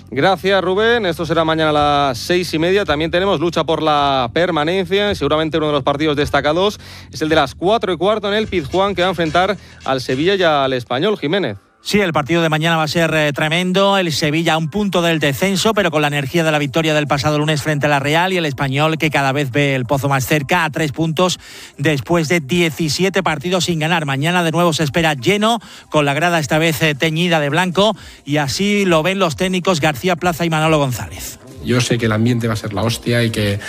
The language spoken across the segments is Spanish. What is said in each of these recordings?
Gracias, Rubén. Esto será mañana a las 6:30. También tenemos lucha por la permanencia. Seguramente uno de los partidos destacados es el de las 4:15 en el Pizjuán, que va a enfrentar al Sevilla y al Español. Jiménez. Sí, el partido de mañana va a ser tremendo. El Sevilla a un punto del descenso, pero con la energía de la victoria del pasado lunes frente a la Real, y el Español, que cada vez ve el pozo más cerca, a 3 puntos después de 17 partidos sin ganar. Mañana de nuevo se espera lleno, con la grada esta vez teñida de blanco, y así lo ven los técnicos García Plaza y Manolo González. Yo sé que el ambiente va a ser la hostia y que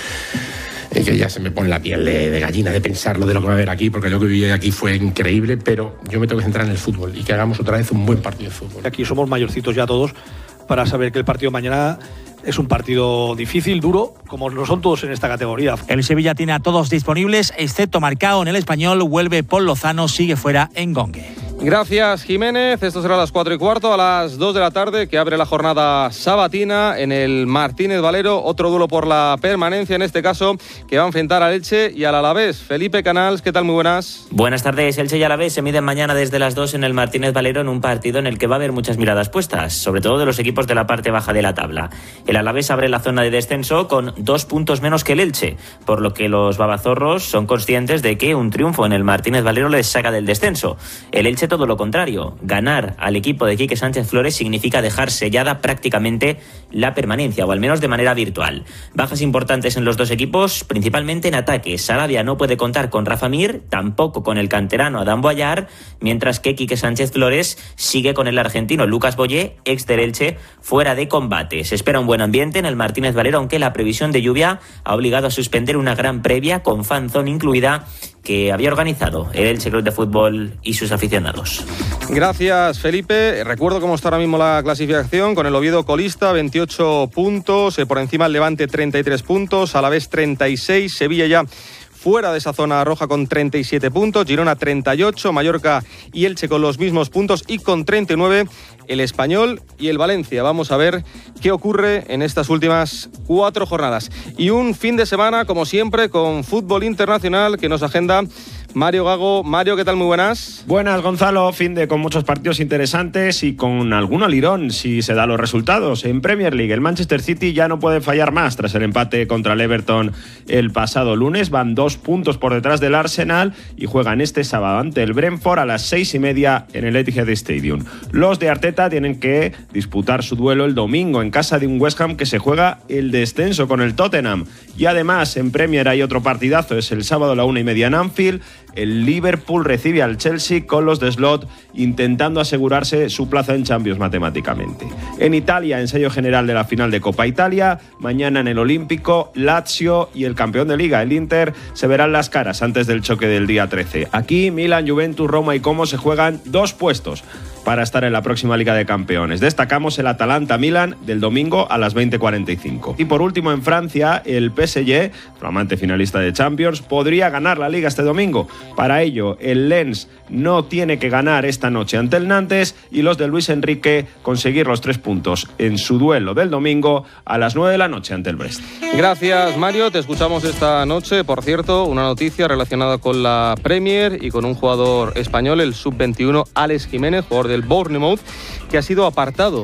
ya se me pone la piel de gallina de pensarlo de lo que va a haber aquí, porque lo que viví aquí fue increíble, pero yo me tengo que centrar en el fútbol y que hagamos otra vez un buen partido de fútbol. Aquí somos mayorcitos ya todos para saber que el partido mañana es un partido difícil, duro, como lo son todos en esta categoría. El Sevilla tiene a todos disponibles, excepto Marcao. En el Español vuelve Paul Lozano, sigue fuera Engongue. Gracias, Jiménez. Esto será a las 4:15, a las 2 de la tarde, que abre la jornada sabatina en el Martínez Valero. Otro duelo por la permanencia, en este caso, que va a enfrentar al Elche y al Alavés. Felipe Canals, ¿qué tal? Muy buenas. Buenas tardes. Elche y Alavés se miden mañana desde las 2 en el Martínez Valero, en un partido en el que va a haber muchas miradas puestas, sobre todo de los equipos de la parte baja de la tabla. El Alavés abre la zona de descenso con 2 puntos menos que el Elche, por lo que los babazorros son conscientes de que un triunfo en el Martínez Valero les saca del descenso. El Elche todo lo contrario. Ganar al equipo de Quique Sánchez Flores significa dejar sellada prácticamente la permanencia, o al menos de manera virtual. Bajas importantes en los dos equipos, principalmente en ataque. Sarabia no puede contar con Rafa Mir, tampoco con el canterano Adán Boyar, mientras que Quique Sánchez Flores sigue con el argentino Lucas Boyé, ex del Elche, fuera de combate. Se espera un buen ambiente en el Martínez Valero, aunque la previsión de lluvia ha obligado a suspender una gran previa, con fanzone incluida, que había organizado el Elche Club de Fútbol y sus aficionados. Gracias, Felipe. Recuerdo cómo está ahora mismo la clasificación, con el Oviedo colista, 28 puntos, por encima el Levante 33 puntos, Alavés 36, Sevilla ya fuera de esa zona roja con 37 puntos, Girona 38, Mallorca y Elche con los mismos puntos, y con 39 el Español y el Valencia. Vamos a ver qué ocurre en estas últimas 4 jornadas. Y un fin de semana, como siempre, con fútbol internacional que nos agenda Mario Gago. Mario, ¿qué tal? Muy buenas. Buenas, Gonzalo. Fin de con muchos partidos interesantes y con algún alirón si se dan los resultados. En Premier League, el Manchester City ya no puede fallar más tras el empate contra el Everton el pasado lunes. Van 2 puntos por detrás del Arsenal y juegan este sábado ante el Brentford a las 6:30 en el Etihad Stadium. Los de Arteta tienen que disputar su duelo el domingo en casa de un West Ham que se juega el descenso con el Tottenham. Y además en Premier hay otro partidazo, es el sábado a la 1:30 en Anfield. El Liverpool recibe al Chelsea con los de Slot intentando asegurarse su plaza en Champions matemáticamente. En Italia, ensayo general de la final de Copa Italia. Mañana en el Olímpico, Lazio y el campeón de Liga, el Inter, se verán las caras antes del choque del día 13. Aquí, Milan, Juventus, Roma y Como se juegan 2 puestos para estar en la próxima Liga de Campeones. Destacamos el Atalanta-Milan del domingo a las 20:45. Y por último, en Francia, el PSG, flamante finalista de Champions, podría ganar la Liga este domingo. Para ello, el Lens no tiene que ganar esta noche ante el Nantes y los de Luis Enrique conseguir los 3 puntos en su duelo del domingo a las 9 de la noche ante el Brest. Gracias, Mario. Te escuchamos esta noche. Por cierto, una noticia relacionada con la Premier y con un jugador español, el sub-21 Alex Jiménez, jugador del Bournemouth, que ha sido apartado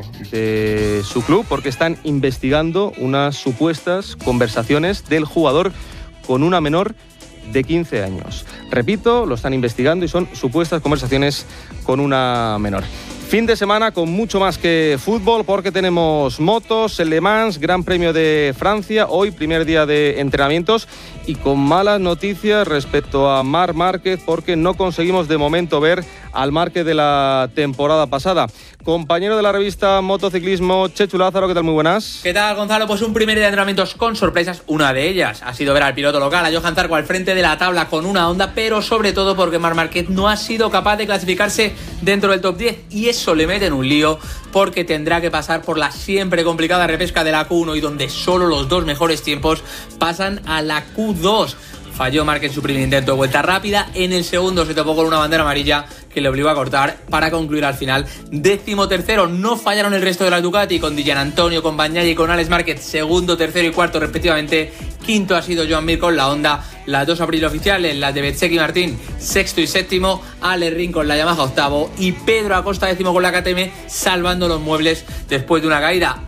de su club porque están investigando unas supuestas conversaciones del jugador con una menor de 15 años. Repito, lo están investigando y son supuestas conversaciones con una menor. Fin de semana con mucho más que fútbol, porque tenemos motos, el Le Mans, Gran Premio de Francia, hoy primer día de entrenamientos, y con malas noticias respecto a Marc Márquez, porque no conseguimos de momento ver al Márquez de la temporada pasada. Compañero de la revista Motociclismo, Chechu Lázaro, ¿qué tal? Muy buenas. ¿Qué tal, Gonzalo? Pues un primer día de entrenamientos con sorpresas. Una de ellas ha sido ver al piloto local, a Johan Zarco, al frente de la tabla con una Honda, pero sobre todo porque Marc Márquez no ha sido capaz de clasificarse dentro del top 10, y eso le mete en un lío, porque tendrá que pasar por la siempre complicada repesca de la Q1, y donde solo los 2 mejores tiempos pasan a la Q2. Falló Márquez en su primer intento de vuelta rápida, en el segundo se topó con una bandera amarilla que le obligó a cortar para concluir al final 13º. No fallaron el resto de la Ducati, con Di Giannantonio, con Bagnaia y con Alex Márquez, segundo, tercero y cuarto respectivamente. Quinto ha sido Joan Mir con la Honda, las 2 Aprilia oficiales, las de Bezzecchi y Martín, sexto y séptimo, Ale Rin con la Yamaha octavo y Pedro Acosta décimo con la KTM, salvando los muebles después de una caída.